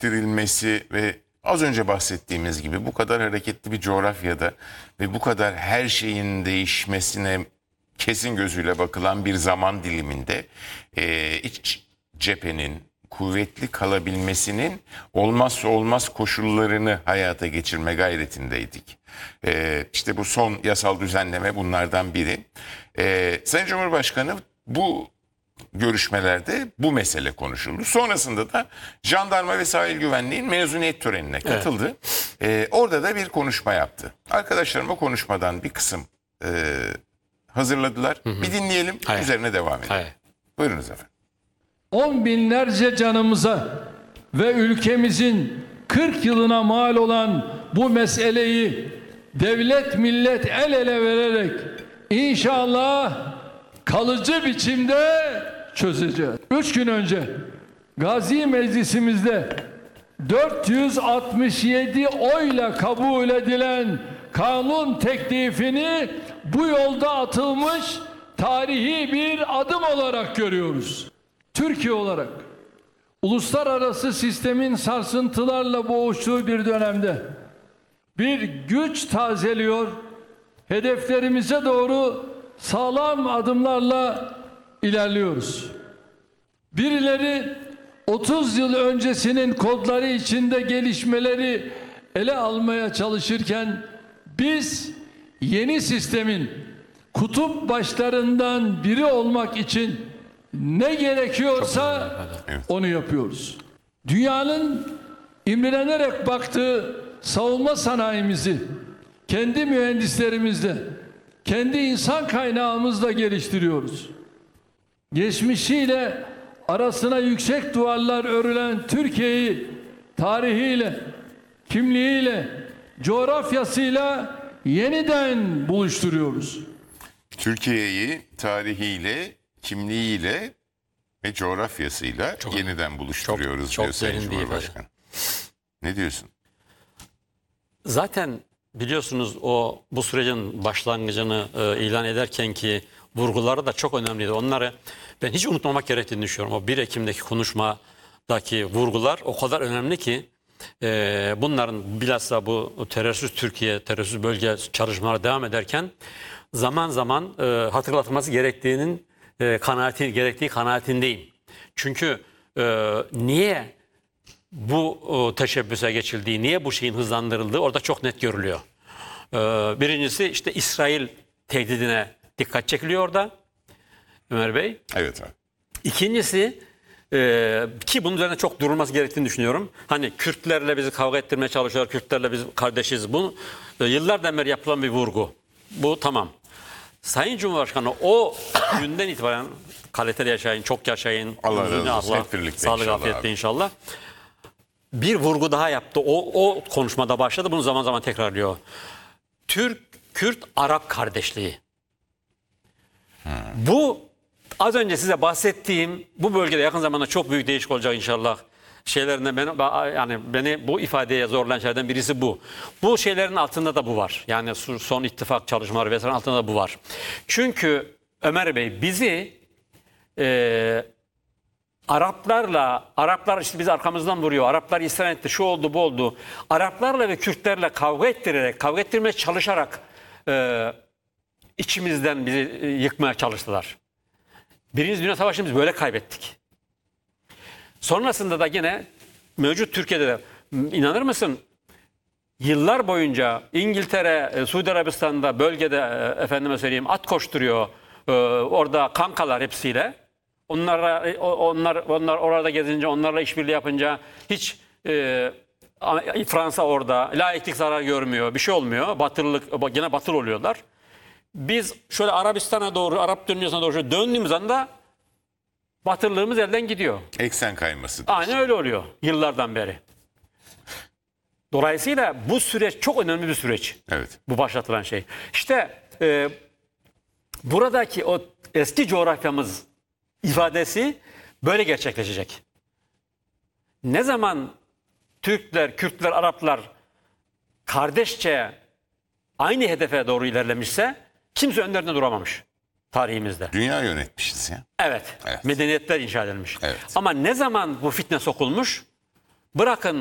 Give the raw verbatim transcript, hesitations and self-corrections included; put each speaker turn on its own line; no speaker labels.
dirilmesi ve az önce bahsettiğimiz gibi bu kadar hareketli bir coğrafyada ve bu kadar her şeyin değişmesine kesin gözüyle bakılan bir zaman diliminde e, iç cephenin kuvvetli kalabilmesinin olmazsa olmaz koşullarını hayata geçirme gayretindeydik. E, işte bu son yasal düzenleme bunlardan biri. E, Sayın Cumhurbaşkanı bu görüşmelerde bu mesele konuşuldu. Sonrasında da Jandarma ve Sahil Güvenliği'nin mezuniyet törenine katıldı. Evet. Ee, orada da bir konuşma yaptı. Arkadaşlarım o konuşmadan bir kısım e, hazırladılar. Hı hı. Bir dinleyelim, Hayır. üzerine devam edelim. Hayır. Buyurunuz efendim.
On binlerce canımıza ve ülkemizin kırk yılına mal olan bu meseleyi devlet millet el ele vererek inşallah kalıcı biçimde çözeceğiz. Üç gün önce Gazi Meclisimizde dört yüz altmış yedi oyla kabul edilen kanun teklifini bu yolda atılmış tarihi bir adım olarak görüyoruz. Türkiye olarak uluslararası sistemin sarsıntılarla boğuştuğu bir dönemde bir güç tazeliyor, hedeflerimize doğru sağlam adımlarla ilerliyoruz. Birileri otuz yıl öncesinin kodları içinde gelişmeleri ele almaya çalışırken biz yeni sistemin kutup başlarından biri olmak için ne gerekiyorsa onu yapıyoruz. Dünyanın imrenerek baktığı savunma sanayimizi kendi mühendislerimizle, kendi insan kaynağımızla geliştiriyoruz. Geçmişiyle arasına yüksek duvarlar örülen Türkiye'yi tarihiyle, kimliğiyle, coğrafyasıyla yeniden buluşturuyoruz.
Türkiye'yi tarihiyle, kimliğiyle ve coğrafyasıyla çok, yeniden buluşturuyoruz çok, diyor Sayın Cumhurbaşkanı. Ne diyorsun?
Zaten biliyorsunuz o bu sürecin başlangıcını e, ilan ederken ki vurguları da çok önemliydi. Onları ben hiç unutmamak gerektiğini düşünüyorum. O bir Ekim'deki konuşmadaki vurgular o kadar önemli ki e, bunların bilhassa bu terörsüz Türkiye, terörsüz bölge çalışmaları devam ederken zaman zaman e, hatırlatılması gerektiğinin e, kanaati, gerektiği kanaatindeyim. Çünkü e, niye bu o, teşebbüse geçildiği, niye bu şeyin hızlandırıldığı orada çok net görülüyor. Ee, birincisi işte İsrail tehdidine dikkat çekiliyor orada Ömer Bey.
Evet abi.
İkincisi e, ki bunun üzerine çok durulması gerektiğini düşünüyorum. Hani Kürtlerle bizi kavga ettirmeye çalışıyorlar, Kürtlerle biz kardeşiz. Bu e, yıllardan beri yapılan bir vurgu. Bu tamam. Sayın Cumhurbaşkanı o günden itibaren kaliteli yaşayın, çok yaşayın.
Allah razı olsun. Hep birlikte
sağlık
inşallah
afiyetle
abi.
inşallah. Bir vurgu daha yaptı. O, o konuşmada başladı. Bunu zaman zaman tekrarlıyor. Türk, Kürt, Arap kardeşliği. Hmm. Bu az önce size bahsettiğim bu bölgede yakın zamanda çok büyük değişik olacak inşallah. Şeylerinde beni, yani beni bu ifadeye zorlayan şeylerden birisi bu. Bu şeylerin altında da bu var. Yani son ittifak çalışmaları vesaire altında da bu var. Çünkü Ömer Bey bizi e, Araplarla, Araplar işte bizi arkamızdan vuruyor. Araplar isyan etti, şu oldu, bu oldu. Araplarla ve Kürtlerle kavga ettirerek, kavga ettirmeye çalışarak e, içimizden bizi e, yıkmaya çalıştılar. Birinci Dünya Savaşı'nı biz böyle kaybettik. Sonrasında da yine mevcut Türkiye'de de inanır mısın? Yıllar boyunca İngiltere, e, Suudi Arabistan'da bölgede e, efendime söyleyeyim at koşturuyor. E, orada kankalar hepsiyle. Onlarla, onlar, onlar orada gezince, onlarla işbirliği yapınca hiç e, Fransa orada laiklik zarar görmüyor, bir şey olmuyor. Batılılık, yine batıl oluyorlar. Biz şöyle Arabistan'a doğru, Arap dünyasına doğru şöyle döndüğümüz anda batılılığımız elden gidiyor.
Eksen kayması.
Aynen öyle oluyor yıllardan beri. Dolayısıyla bu süreç çok önemli bir süreç.
Evet.
Bu başlatılan şey. İşte e, buradaki o eski coğrafyamız ifadesi böyle gerçekleşecek. Ne zaman Türkler, Kürtler, Araplar kardeşçe aynı hedefe doğru ilerlemişse kimse önlerinde duramamış tarihimizde.
Dünya yönetmişiz ya.
Evet.
Evet.
Medeniyetler inşa edilmiş.
Evet.
Ama ne zaman bu fitne sokulmuş? Bırakın